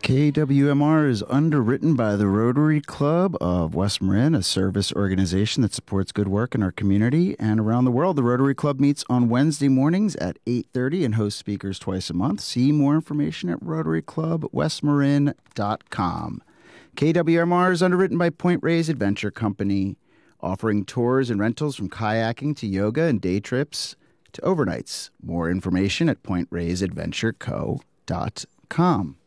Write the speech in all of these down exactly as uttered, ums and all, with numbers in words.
K W M R is underwritten by the Rotary Club of West Marin, a service organization that supports good work in our community and around the world. The Rotary Club meets on Wednesday mornings at eight thirty and hosts speakers twice a month. See more information at rotary club west marin dot com. K W M R is underwritten by Point Reyes Adventure Company, offering tours and rentals from kayaking to yoga and day trips to overnights. More information at point reyes adventure co dot com.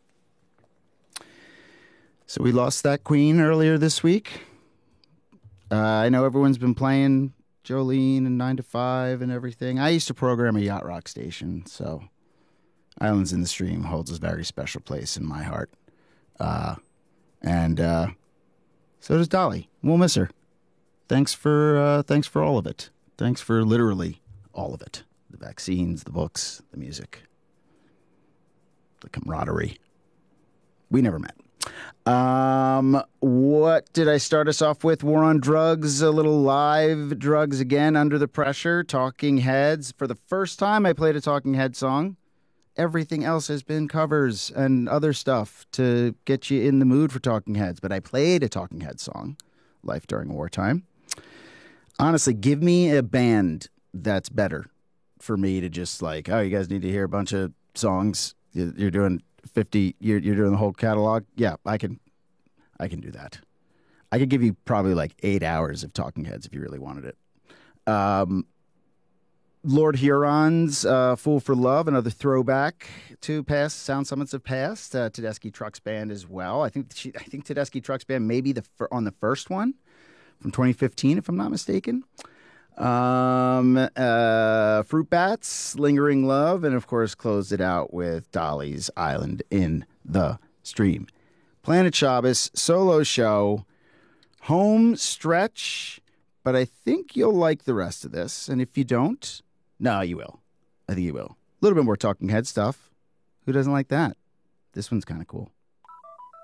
So we lost that queen earlier this week. Uh, I know everyone's been playing Jolene and nine to five and everything. I used to program a yacht rock station, so Islands in the Stream holds a very special place in my heart. Uh, and uh, so does Dolly. We'll miss her. Thanks for uh, thanks for all of it. Thanks for literally all of it. The vaccines, the books, the music, the camaraderie. We never met. Um, what did I start us off with? War on Drugs, a little live drugs again, Under the Pressure, Talking Heads. For the first time, I played a Talking Head song. Everything else has been covers and other stuff to get you in the mood for Talking Heads. But I played a Talking Head song, Life During Wartime. Honestly, give me a band that's better for me to just like, oh, you guys need to hear a bunch of songs. You're doing fifty, you're, you're doing the whole catalog. Yeah, I can, I can do that. I could give you probably like eight hours of Talking Heads if you really wanted it. Um, Lord Huron's uh, Fool for Love, another throwback to past Sound Summits of past. Uh, Tedeschi Trucks Band as well. I think she, I think Tedeschi Trucks Band may be the fir- on the first one from twenty fifteen, if I'm not mistaken. Um, uh, Fruit Bats, Lingering Love, and of course closed it out with Dolly's Island in the Stream. Planet Shabbos, solo show, home stretch, but I think you'll like the rest of this. And if you don't, no, you will. I think you will. A little bit more Talking Head stuff. Who doesn't like that? This one's kind of cool.